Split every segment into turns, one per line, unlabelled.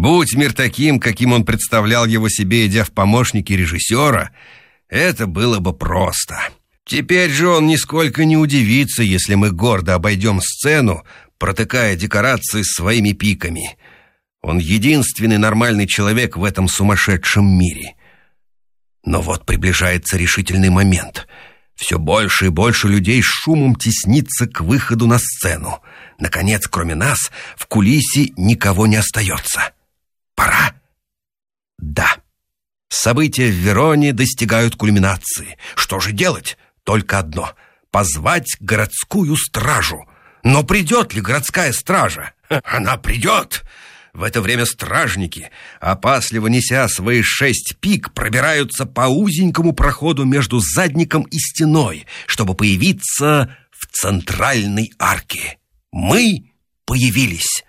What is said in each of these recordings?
Будь мир таким, каким он представлял его себе, идя в помощники режиссера, это было бы просто. Теперь же он нисколько не удивится, если мы гордо обойдем сцену, протыкая декорации своими пиками. Он единственный нормальный человек в этом сумасшедшем мире. Но вот приближается решительный момент. Все больше и больше людей с шумом теснится к выходу на сцену. Наконец, кроме нас, в кулисе никого не остается. Пора? Да. События в Вероне достигают кульминации. Что же делать? Только одно — позвать городскую стражу. Но придет ли городская стража? Она придет! В это время стражники, опасливо неся свои 6 пик, пробираются по узенькому проходу между задником и стеной, чтобы появиться в центральной арке. Мы появились.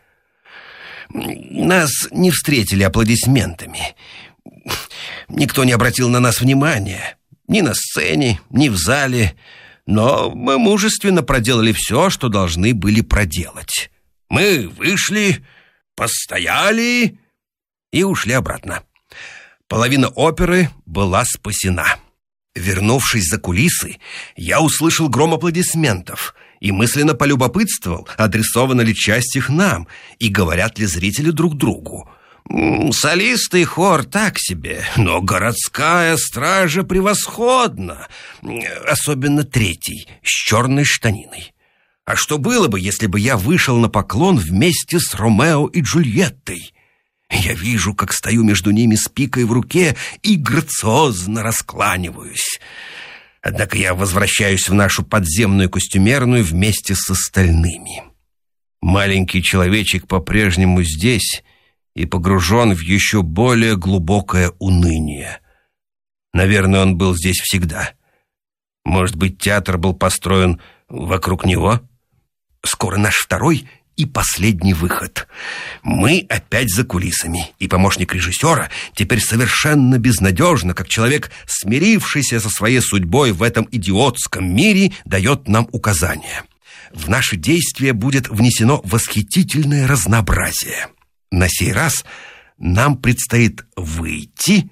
Нас не встретили аплодисментами. Никто не обратил на нас внимания. Ни на сцене, ни в зале. Но мы мужественно проделали все, что должны были проделать. Мы вышли, постояли и ушли обратно. Половина оперы была спасена. Вернувшись за кулисы, я услышал гром аплодисментов и мысленно полюбопытствовал, адресована ли часть их нам и говорят ли зрители друг другу. Солисты и хор так себе, но городская стража превосходна, особенно третий, с черной штаниной. А что было бы, если бы я вышел на поклон вместе с Ромео и Джульеттой? Я вижу, как стою между ними с пикой в руке и грациозно раскланиваюсь. Однако я возвращаюсь в нашу подземную костюмерную вместе с остальными. Маленький человечек по-прежнему здесь и погружен в еще более глубокое уныние. Наверное, он был здесь всегда. Может быть, театр был построен вокруг него? Скоро наш второй и последний выход. Мы опять за кулисами, и помощник режиссера теперь совершенно безнадежно, как человек, смирившийся со своей судьбой в этом идиотском мире, дает нам указания. В наши действия будет внесено восхитительное разнообразие. На сей раз нам предстоит выйти,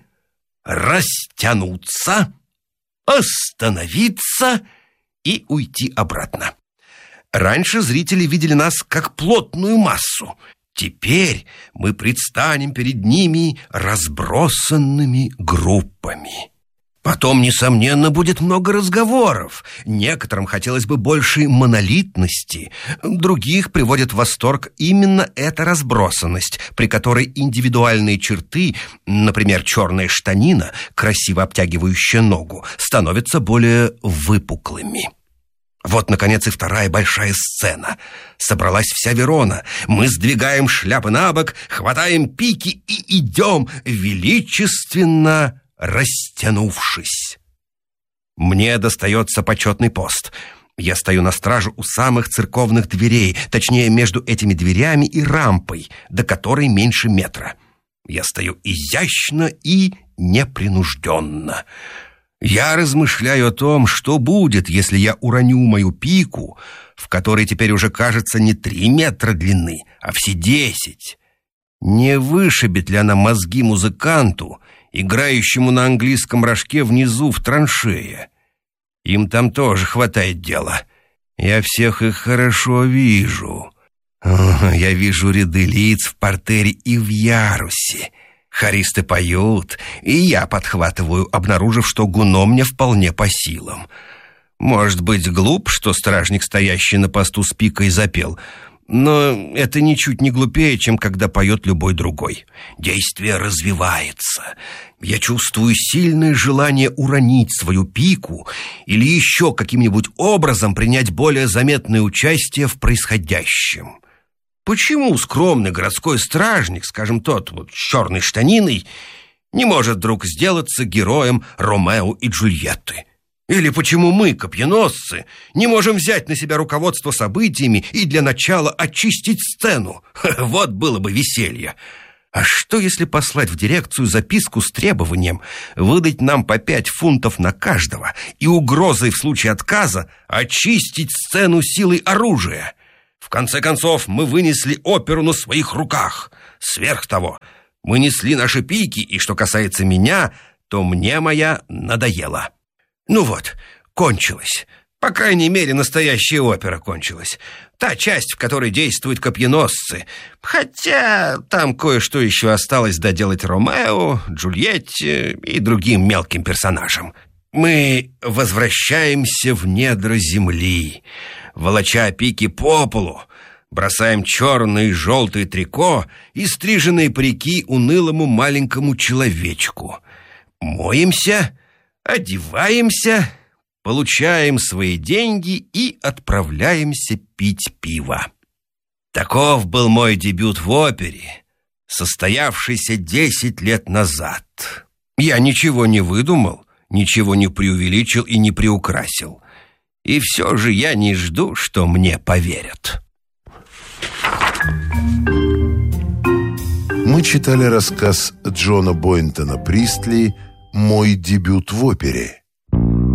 растянуться, остановиться и уйти обратно. Раньше зрители видели нас как плотную массу. Теперь мы предстанем перед ними разбросанными группами. Потом, несомненно, будет много разговоров. Некоторым хотелось бы большей монолитности. Других приводит в восторг именно эта разбросанность, при которой индивидуальные черты, например, черная штанина, красиво обтягивающая ногу, становятся более выпуклыми. Вот, наконец, и вторая большая сцена. Собралась вся Верона. Мы сдвигаем шляпы на бок, хватаем пики и идем, величественно растянувшись. Мне достается почетный пост. Я стою на страже у самых церковных дверей, точнее, между этими дверями и рампой, до которой меньше метра. Я стою изящно и непринужденно. Я размышляю о том, что будет, если я уроню мою пику, в которой теперь уже, кажется, не 3 метра длины, а все 10. Не вышибет ли она мозги музыканту, играющему на английском рожке внизу в траншее? Им там тоже хватает дела. Я всех их хорошо вижу. Я вижу ряды лиц в партере и в ярусе. Хористы поют, и я подхватываю, обнаружив, что гуно мне вполне по силам. Может быть, глуп, что стражник, стоящий на посту с пикой, запел, но это ничуть не глупее, чем когда поет любой другой. Действие развивается. Я чувствую сильное желание уронить свою пику или еще каким-нибудь образом принять более заметное участие в происходящем. Почему скромный городской стражник, скажем, тот вот с черной штаниной, не может вдруг сделаться героем Ромео и Джульетты? Или почему мы, копьеносцы, не можем взять на себя руководство событиями и для начала очистить сцену? Вот было бы веселье. А что, если послать в дирекцию записку с требованием выдать нам по 5 фунтов на каждого и угрозой в случае отказа очистить сцену силой оружия? В конце концов, мы вынесли оперу на своих руках. Сверх того, мы несли наши пики, и что касается меня, то мне моя надоела. Ну вот, кончилась. По крайней мере, настоящая опера кончилась. Та часть, в которой действуют копьеносцы. Хотя там кое-что еще осталось доделать Ромео, Джульетте и другим мелким персонажам. Мы возвращаемся в недра земли, волоча пики по полу, бросаем черные и желтые трико и стриженные парики унылому маленькому человечку. Моемся, одеваемся, получаем свои деньги и отправляемся пить пиво. Таков был мой дебют в опере, состоявшийся 10 лет назад. Я ничего не выдумал, ничего не преувеличил и не приукрасил. И все же я не жду, что мне поверят.
Мы читали рассказ Джона Бойнтона Пристли «Мой дебют в опере».